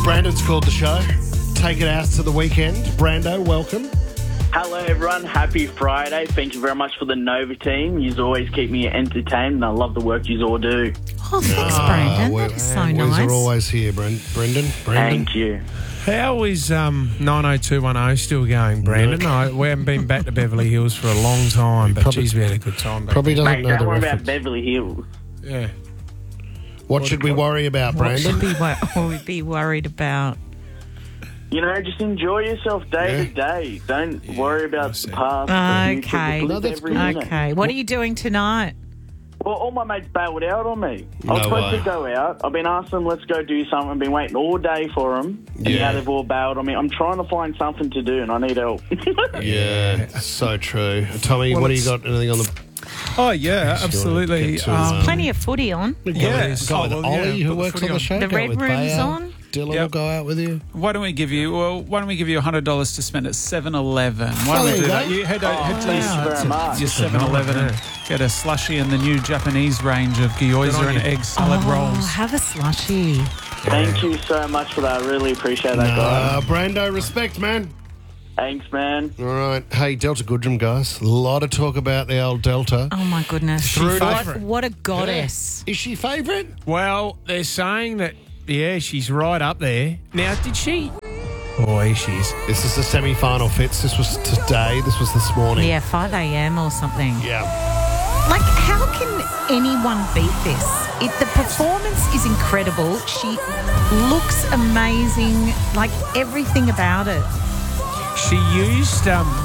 Brandon's called the show. Take it out to the weekend. Brando, welcome. Hello, everyone. Happy Friday. Thank you very much for the Nova team. You always keep me entertained, and I love the work you all do. Oh, thanks, Brandon. That is so nice. We're always here, Brendan. Thank you. How is 90210 still going, Brandon? We haven't been back to Beverly Hills for a long time, but geez, we had a good time. Probably doesn't Mate, know don't the worry reference. about Beverly Hills. Yeah. What should we worry about, What should Brandon? we be worried about? You know, just enjoy yourself day to day. Don't worry about the past. the future. Okay. Just live every minute. Okay. What are you doing tonight? Well, all my mates bailed out on me. I No was supposed way. to go out. I've been asking them, let's go do something. I've been waiting all day for them. And Yeah. now they've all bailed on me. I'm trying to find something to do, and I need help. Yeah, so true. Tommy, what do you got? Anything on the... Oh, yeah, absolutely. Get to, Plenty of footy on. Yeah. Go with Ollie, who put the works footy on the show. The Go Red with Room's Bayer. on. Dylan will Yep. go out with you. Why don't we give you $100 to spend at 7-Eleven? Why don't there we do you that? go. You head to thank you very much. your 7-Eleven and get a slushie in the new Japanese range of gyoza and egg salad Oh, rolls. have a slushie. Thank you so much for that. I really appreciate that, guys. Brando, respect, man. Thanks, man. All right. Hey, Delta Goodrum, guys. A lot of talk about the old Delta. Oh, my goodness. Favourite. What a goddess. Is she favourite? Well, they're saying that, yeah, she's right up there. Now, did she... Boy, she's... This is the semi-final, Fitz. This was today. This was this morning. Yeah, 5 a.m. or something. Yeah. Like, how can anyone beat this? The performance is incredible. She looks amazing. Like, everything about it. She used,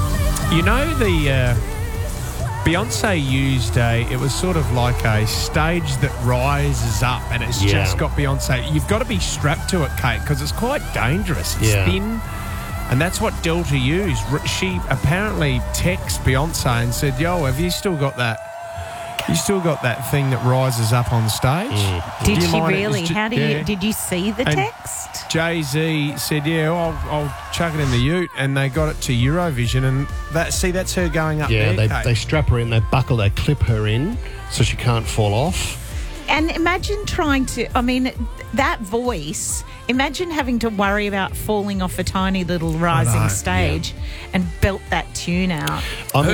the Beyonce used it was sort of like a stage that rises up, and it's Yeah. just got Beyonce. You've got to be strapped to it, Kate, because it's quite dangerous. It's Yeah. thin, and that's what Delta used. She apparently texted Beyonce and said, "Yo, have you still got that? You still got that thing that rises up on stage?" Did Do you she mind? It was really? ju- How do yeah. you? Did you see the And text? Jay-Z said, "Yeah, I'll chuck it in the ute," and they got it to Eurovision, and that's her going up Yeah, there. Kate. they strap her in, they clip her in so she can't fall off. And imagine trying to. I mean, that voice. Imagine having to worry about falling off a tiny little rising stage and belt that tune out.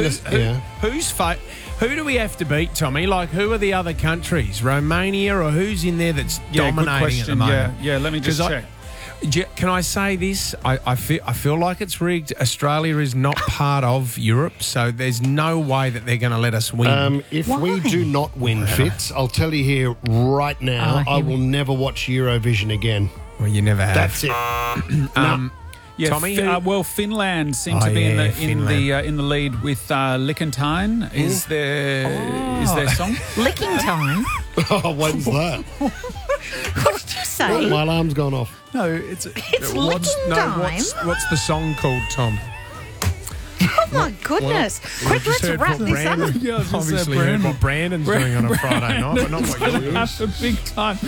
Who do we have to beat, Tommy? Like, who are the other countries? Romania, or who's in there that's Yeah, good dominating at the question. moment? Yeah, let me just 'Cause check. Can I say this? I feel like it's rigged. Australia is not part of Europe, so there's no way that they're going to let us win. If Why? we do not win, Fitz, I'll tell you here right now, Oh, I will never watch Eurovision again. Well, you never have. That's it. Yeah, Tommy, who- Finland seem Oh, to be in yeah, the lead with Liechtenstein. Is their song? Licking time. Oh, when's that? What did you say? My alarm's gone off. No, it's licking time. What's the song called, Tom? Oh my goodness! Quick, let's wrap this up. Yeah, I was gonna say Obviously, heard Brandon. what Brandon's doing on a Friday night, but not what you're doing. Have a big time.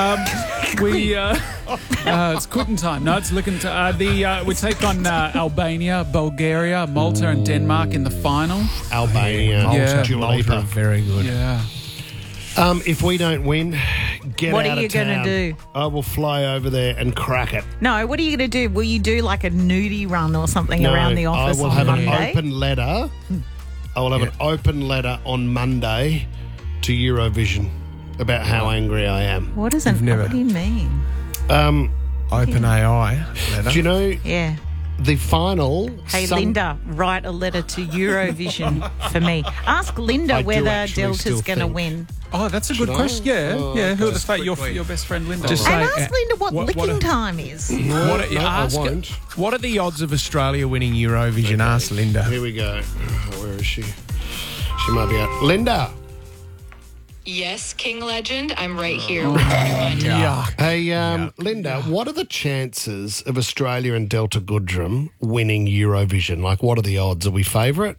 It's quitting time. No, it's looking to we take on Albania, Bulgaria, Malta, and Denmark in the final. Albania. Yeah. Dua Malta Lipa. are very good. Yeah. If we don't win, get What out are you of town. gonna do? I will fly over there and crack it. No, what are you going to do? Will you do like a nudie run or something around the office I will on have Monday? an open letter. I will have an open letter on Monday to Eurovision about how angry I am. What is it? never- What do you mean? Open AI. Do you know Yeah. the final? Hey, Linda, write a letter to Eurovision for me. Ask Linda I do whether actually still Delta's going to think- win. Oh, that's a good I? question. Yeah, Oh, yeah. Who okay. the fate? Your best friend Linda. Just And say, ask Linda what licking time is. What are, No, I ask her- won't. what are the odds of Australia winning Eurovision? Ask Linda. Here we go. Where is she? She might be out. Linda. Yes, King Legend. I'm right here. Hey, Linda, what are the chances of Australia and Delta Goodrum winning Eurovision? Like, what are the odds? Are we favourite?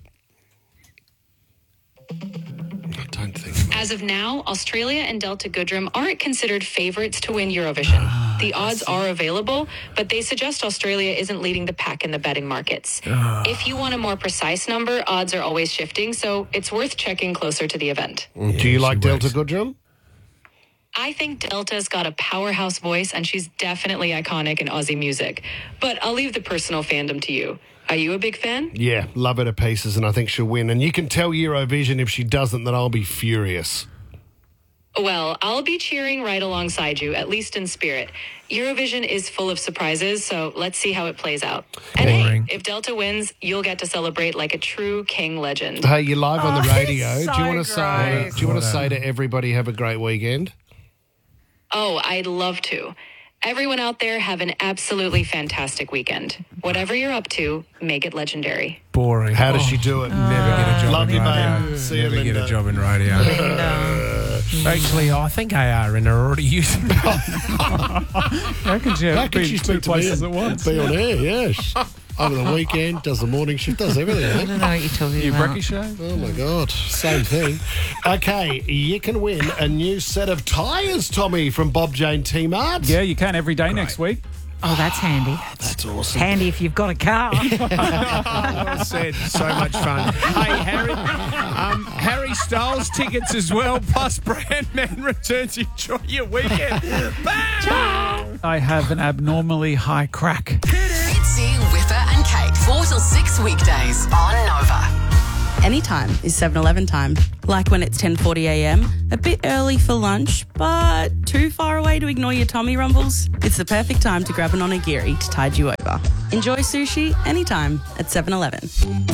I don't think so. As of now, Australia and Delta Goodrum aren't considered favorites to win Eurovision. The odds are available, but they suggest Australia isn't leading the pack in the betting markets. If you want a more precise number, odds are always shifting, so it's worth checking closer to the event. Do you like Delta Goodrum? I think Delta's got a powerhouse voice, and she's definitely iconic in Aussie music. But I'll leave the personal fandom to you. Are you a big fan? Yeah, love her to pieces, and I think she'll win. And you can tell Eurovision if she doesn't that I'll be furious. Well, I'll be cheering right alongside you, at least in spirit. Eurovision is full of surprises, so let's see how it plays out. And Boring. hey, if Delta wins, you'll get to celebrate like a true king legend. Hey, you're live on the radio. he's so do you want to say? great. Do you want to say to everybody, have a great weekend? Oh, I'd love to. Everyone out there, have an absolutely fantastic weekend. Whatever you're up to, make it legendary. Boring. How does she do it? Never get a job Love in you, radio. babe. See you, Never get Linda. a job in radio. Actually, I think ARN are already using it. How can she How have can been she two speak to me places and at once? be on air? Yes. Over the weekend, does the morning shift, does everything. I don't know what you're talking Your about. brekkie show? Oh, my God. Same thing. Okay, you can win a new set of tyres, Tommy, from Bob Jane T-Mart. Yeah, you can every day next week. Oh, that's handy. That's awesome. Handy if you've got a car. Well said. So much fun. Hey, Harry Styles tickets as well, plus Brand Man returns. Enjoy your weekend. Bye. I have an abnormally high crack. Fitzy, Whipper and Kate, 4 till 6 weekdays on Nova. Anytime is 7-Eleven time. Like when it's 10:40 a.m, a bit early for lunch, but too far away to ignore your tummy rumbles? It's the perfect time to grab an onigiri to tide you over. Enjoy sushi anytime at 7-Eleven.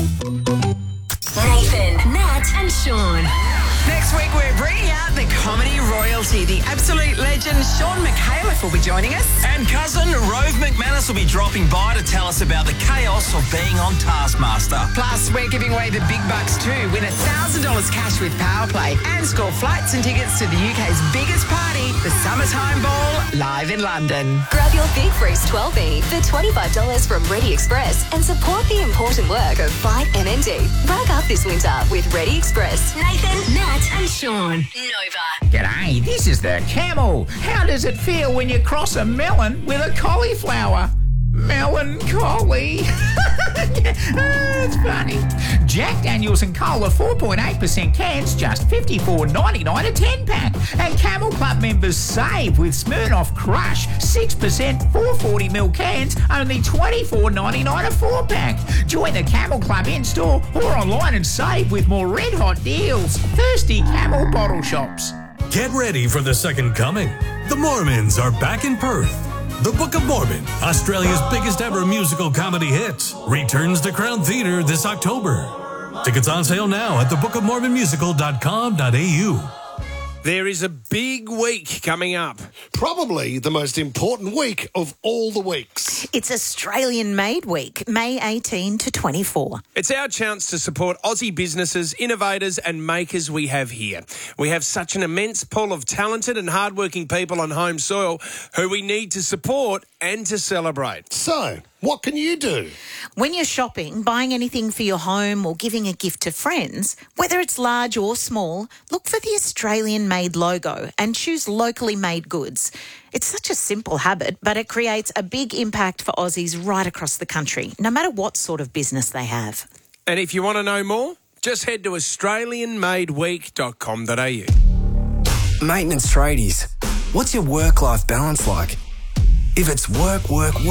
Nathan, Nat and Sean. Next week we're bringing out the comedy royalty. The absolute legend Sean McAuliffe will be joining us. And cousin Rove McManus will be dropping by to tell us about the chaos of being on Taskmaster. Plus, we're giving away the big bucks too. Win $1,000 cash with Powerplay and score flights and tickets to the UK's biggest party, the Summertime Ball, live in London. Grab your Big Freeze 12B for $25 from Ready Express and support the important work of Fight MND. Rack up this winter with Ready Express. Nathan, Nat and Sean. Nova. G'day, this is the Camel. How does it feel when you cross a melon with a cauliflower? Melancholy. It's funny. Jack Daniels and Cola 4.8% cans, just $54.99 a 10-pack. And Camel Club members save with Smirnoff Crush 6% 440ml cans, only $24.99 a 4-pack. Join the Camel Club in-store or online and save with more red-hot deals. Thirsty Camel bottle shops. Get ready for the second coming. The Mormons are back in Perth. The Book of Mormon, Australia's biggest ever musical comedy hit, returns to Crown Theatre this October. Tickets on sale now at thebookofmormonmusical.com.au. There is a big week coming up. Probably the most important week of all the weeks. It's Australian Made Week, May 18 to 24. It's our chance to support Aussie businesses, innovators and makers we have here. We have such an immense pool of talented and hardworking people on home soil who we need to support and to celebrate. So, what can you do? When you're shopping, buying anything for your home or giving a gift to friends, whether it's large or small, look for the Australian Made logo and choose locally made goods. It's such a simple habit, but it creates a big impact for Aussies right across the country, no matter what sort of business they have. And if you want to know more, just head to australianmadeweek.com.au. Maintenance tradies, what's your work-life balance like? If it's work,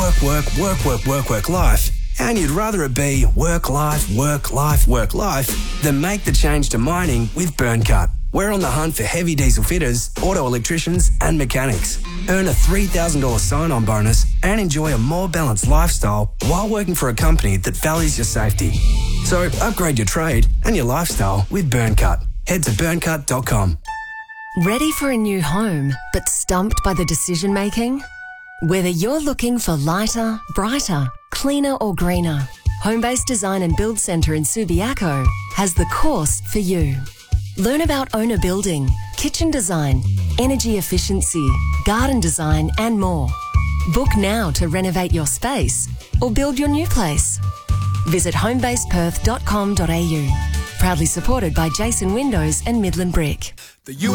life, and you'd rather it be work, life, then make the change to mining with Burncut. We're on the hunt for heavy diesel fitters, auto electricians, and mechanics. Earn a $3,000 sign-on bonus and enjoy a more balanced lifestyle while working for a company that values your safety. So upgrade your trade and your lifestyle with Burncut. Head to burncut.com. Ready for a new home, but stumped by the decision making? Whether you're looking for lighter, brighter, cleaner or greener, Home-Based Design and Build Centre in Subiaco has the course for you. Learn about owner building, kitchen design, energy efficiency, garden design and more. Book now to renovate your space or build your new place. Visit homebasedperth.com.au. Proudly supported by Jason Windows and Midland Brick. The